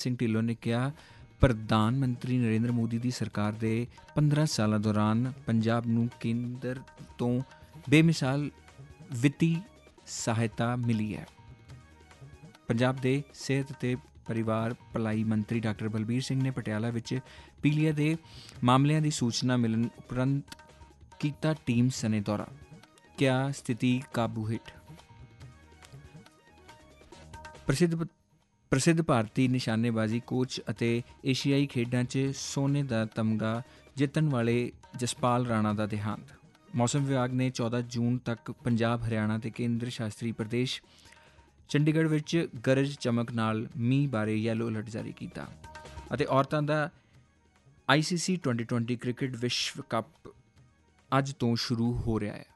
ਸਿੰਘ ਢਿੱਲੋਂ ਨੇ ਕਿਹਾ, ਪ੍ਰਧਾਨ ਮੰਤਰੀ ਨਰਿੰਦਰ ਮੋਦੀ ਦੀ ਸਰਕਾਰ ਦੇ 15 ਸਾਲਾਂ ਦੌਰਾਨ ਪੰਜਾਬ ਨੂੰ ਕੇਂਦਰ ਤੋਂ ਬੇਮਿਸਾਲ ਵਿੱਤੀ ਸਹਾਇਤਾ ਮਿਲੀ ਹੈ। ਪੰਜਾਬ ਦੇ ਸਿਹਤ ਅਤੇ ਪਰਿਵਾਰ ਭਲਾਈ ਮੰਤਰੀ ਡਾਕਟਰ ਬਲਬੀਰ ਸਿੰਘ ਨੇ ਪਟਿਆਲਾ ਵਿੱਚ ਪੀਲੀਆ ਦੇ ਮਾਮਲਿਆਂ ਦੀ ਸੂਚਨਾ ਮਿਲਣ ਉਪਰੰਤ ਕੀਤਾ ਟੀਮ ਸਣੇ ਦੌਰਾ, ਕਿਹਾ ਸਥਿਤੀ ਕਾਬੂ ਹੇਠ। ਪ੍ਰਸਿੱਧ ਭਾਰਤੀ ਨਿਸ਼ਾਨੇਬਾਜ਼ੀ ਕੋਚ ਅਤੇ ਏਸ਼ੀਆਈ ਖੇਡਾਂ 'ਚ ਸੋਨੇ ਦਾ ਤਮਗਾ ਜਿੱਤਣ ਵਾਲੇ ਜਸਪਾਲ ਰਾਣਾ ਦਾ ਦੇਹਾਂਤ। ਮੌਸਮ ਵਿਭਾਗ ਨੇ 14 ਜੂਨ ਤੱਕ ਪੰਜਾਬ, ਹਰਿਆਣਾ ਅਤੇ ਕੇਂਦਰ ਸ਼ਾਸਤਰੀ ਪ੍ਰਦੇਸ਼ ਚੰਡੀਗੜ੍ਹ ਵਿੱਚ ਗਰਜ ਚਮਕ ਨਾਲ ਮੀਂਹ ਬਾਰੇ ਯੈਲੋ ਅਲਰਟ ਜਾਰੀ ਕੀਤਾ। ਅਤੇ ਔਰਤਾਂ ਦਾ ICC T20 ਕ੍ਰਿਕਟ ਵਿਸ਼ਵ ਕੱਪ ਅੱਜ ਤੋਂ ਸ਼ੁਰੂ ਹੋ ਰਿਹਾ ਹੈ।